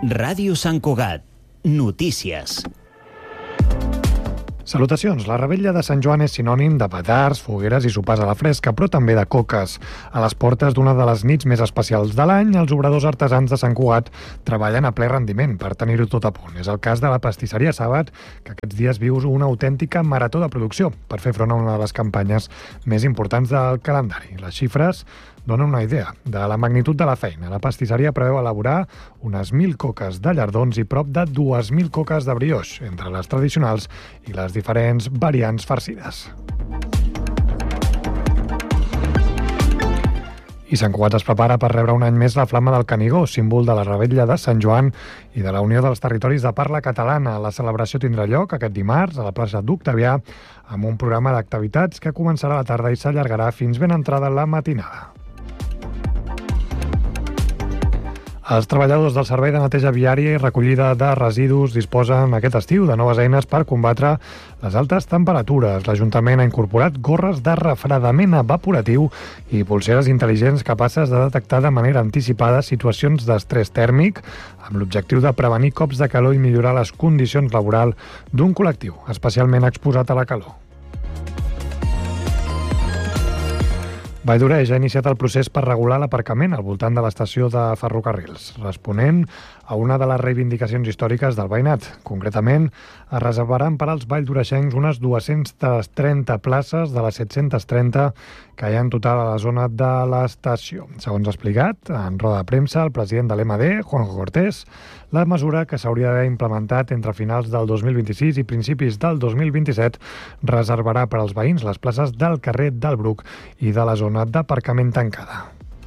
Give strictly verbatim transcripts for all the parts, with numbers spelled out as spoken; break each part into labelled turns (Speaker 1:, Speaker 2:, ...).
Speaker 1: Ràdio Sant Cugat. Notícies.
Speaker 2: Salutacions. La Revetlla de Sant Joan és sinònim de petards, fogueres i sopars a la fresca, però també de coques. A les portes d'una de les nits més especials de l'any, els obradors artesans de Sant Cugat treballen a ple rendiment per tenir-ho tot a punt. És el cas de la pastisseria Sàbat, que aquests dies viu una autèntica marató de producció per fer front a una de les campanyes més importants del calendari. Les xifres donen una idea de la magnitud de la feina. La pastisseria preveu elaborar unes mil coques de llardons i prop de dues mil coques de brioix, entre les tradicionals i les diferents variants farcides. I Sant Cugat es prepara per rebre un any més la Flama del Canigó, símbol de la Revetlla de Sant Joan i de la Unió dels Territoris de Parla Catalana. La celebració tindrà lloc aquest dimarts a la plaça d'Octavià amb un programa d'activitats que començarà a la tarda i s'allargarà fins ben entrada la matinada. Els treballadors del Servei de Neteja Viària i Recollida de Residus disposen aquest estiu de noves eines per combatre les altes temperatures. L'Ajuntament ha incorporat gorres de refredament evaporatiu i polseres intel·ligents capaces de detectar de manera anticipada situacions d'estrès tèrmic amb l'objectiu de prevenir cops de calor i millorar les condicions laborals d'un col·lectiu especialment exposat a la calor. Valldoreix ha iniciat el procés per regular l'aparcament al voltant de l'estació de ferrocarrils, responent a una de les reivindicacions històriques del veïnat. Concretament, es reservaran per als valldoreixencs unes dues-centes trenta places de les set-centes trenta que hi ha en total a la zona de l'estació. Segons ha explicat, en roda de premsa, el president de l'E M A D, Juanjo Cortés, la mesura, que s'hauria d'haver implementat entre finals del dos mil vint-i-sis i principis del dos mil vint-i-set, reservarà per als veïns les places del carrer del Bruc i de la zona d'aparcament tancada.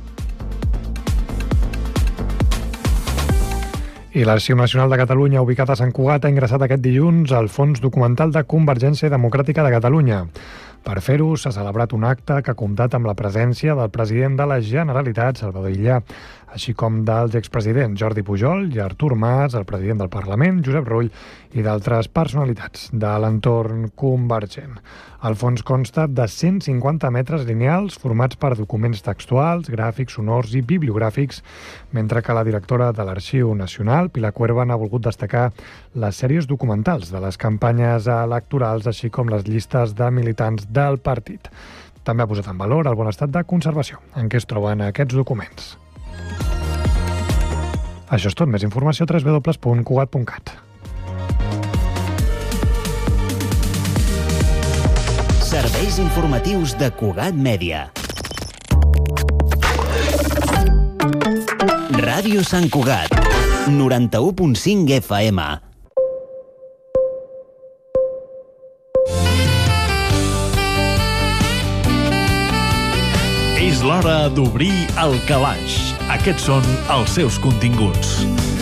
Speaker 2: I l'Arxiu Nacional de Catalunya, ubicat a Sant Cugat, ha ingressat aquest dilluns al Fons Documental de Convergència Democràtica de Catalunya. Per fer-ho, s'ha celebrat un acte que ha comptat amb la presència del president de la Generalitat, Salvador Illa, així com dels expresidents Jordi Pujol i Artur Mas, el president del Parlament, Josep Rull, i d'altres personalitats de l'entorn convergent. El fons consta de cent cinquanta metres lineals formats per documents textuals, gràfics, sonors i bibliogràfics, mentre que la directora de l'Arxiu Nacional, Pilar Cuerva, n'ha volgut destacar les sèries documentals de les campanyes electorals, així com les llistes de militants del partit. També ha posat en valor el bon estat de conservació en què es troben aquests documents. Això és tot. Més informació a w w w punt cugat punt cat.
Speaker 1: Serveis informatius de Cugat Mèdia. Ràdio Sant Cugat, noranta-u punt cinc F M.
Speaker 3: És l'hora d'obrir el calaix. Aquests són els seus continguts.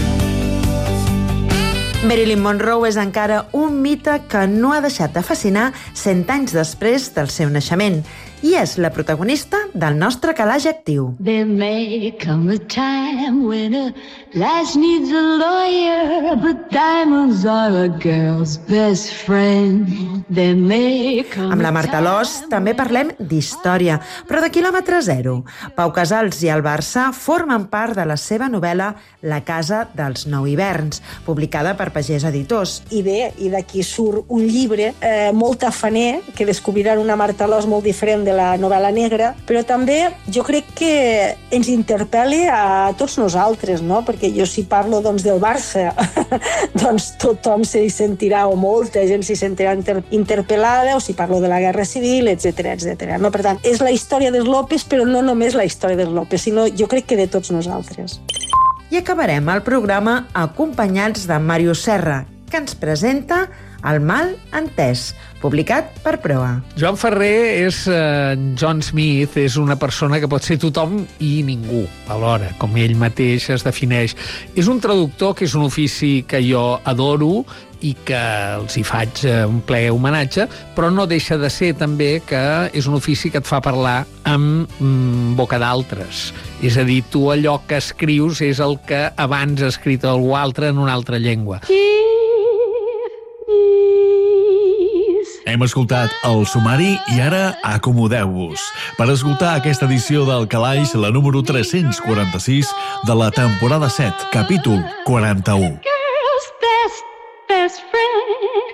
Speaker 4: Marilyn Monroe és encara un mite que no ha deixat de fascinar cent anys després del seu naixement i és la protagonista del nostre calaix actiu.
Speaker 5: There may come a time when a lass needs a lawyer, but diamonds are a girl's best friend. There may come
Speaker 4: Amb la Marta Alòs també parlem d'història, però de quilòmetre zero. Pau Casals i el Barça formen part de la seva novel·la La casa dels nou hiverns, publicada per Pagès Editors.
Speaker 6: I bé, i d'aquí surt un llibre eh, molt tafaner, que descobriran una Marta Alòs molt diferent de la novel·la negra, però també jo crec que ens interpel·la a tots nosaltres, no? Perquè jo si parlo doncs, del Barça, doncs tothom s'hi sentirà, o molta gent s'hi sentirà inter interpel·lada, o si parlo de la Guerra Civil, etcètera, etcètera. No? Per tant, és la història dels López, però no només la història dels López, sinó jo crec que de tots nosaltres.
Speaker 4: I acabarem el programa acompanyats de Màrius Serra, que ens presenta El mal entès, publicat per Proa.
Speaker 7: Joan Ferrer és eh, John Smith, és una persona que pot ser tothom i ningú alhora, com ell mateix es defineix. És un traductor, que és un ofici que jo adoro i que els hi faig un ple homenatge, però no deixa de ser també que és un ofici que et fa parlar amb mm, boca d'altres. És a dir, tu allò que escrius és el que abans ha escrit algú altre en una altra llengua.
Speaker 3: Hem escoltat el sumari i ara acomodeu-vos per escoltar aquesta edició del Calaix, la número tres-cents quaranta-sis de la temporada set, capítol quaranta-u.
Speaker 5: Girl's best, best friend.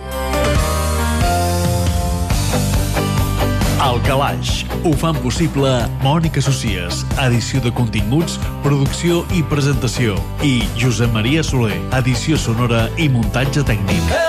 Speaker 3: El Calaix ho fan possible Mònica Socies, edició de continguts, producció i presentació, i Josep Maria Soler, edició sonora i muntatge tècnic.